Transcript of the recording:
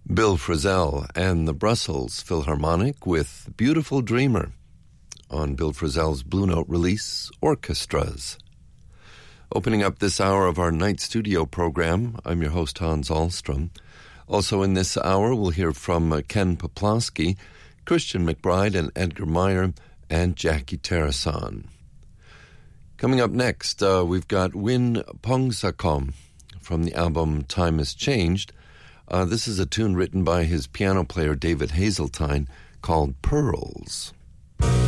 Bill Frisell and the Brussels Philharmonic with Beautiful Dreamer on Bill Frisell's Blue Note release, Orchestras. Opening up this hour of our night studio program, I'm your host, Hans Ahlstrom. Also in this hour, we'll hear from Ken Poplawski, Christian McBride and Edgar Meyer, and Jackie Terrason. Coming up next, we've got Win Pongsakom from the album Time Has Changed. This is a tune written by his piano player David Hazeltine called Pearls.